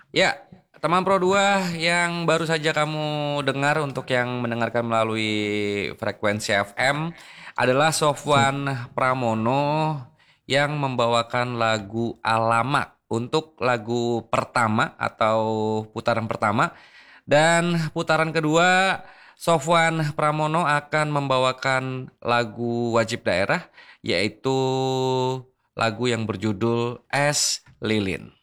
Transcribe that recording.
Ya, teman Pro 2 yang baru saja kamu dengar untuk yang mendengarkan melalui frekuensi FM adalah Sofwan Pramono yang membawakan lagu Alamak untuk lagu pertama atau putaran pertama, dan putaran kedua Sofwan Pramono akan membawakan lagu wajib daerah, yaitu lagu yang berjudul Es Lilin.